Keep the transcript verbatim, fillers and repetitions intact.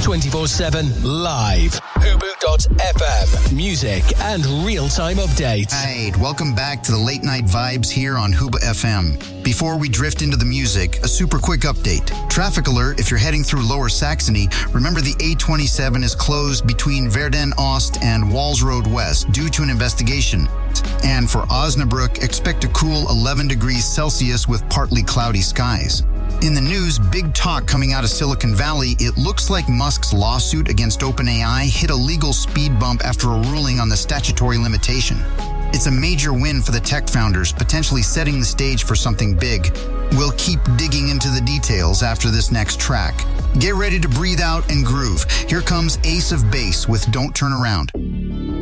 twenty-four seven live. Hubu dot F M. Music and real-time updates. Right, welcome back to the Late Night Vibes here on Hubu F M. Before we drift into the music, a super quick update. Traffic alert if you're heading through Lower Saxony. Remember the A twenty-seven is closed between Verden Oost and Walls Road West due to an investigation. And for Osnabrück, expect a cool eleven degrees Celsius with partly cloudy skies. In the news, big talk coming out of Silicon Valley. It looks like Musk's lawsuit against OpenAI hit a legal speed bump after a ruling on the statutory limitation. It's a major win for the tech founders, potentially setting the stage for something big. We'll keep digging into the details after this next track. Get ready to breathe out and groove. Here comes Ace of Base with Don't Turn Around.